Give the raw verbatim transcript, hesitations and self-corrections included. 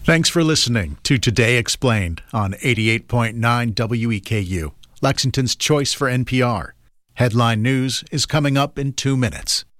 Thanks for listening to Today Explained on eighty-eight point nine W E K U, Lexington's choice for N P R. Headline News is coming up in two minutes.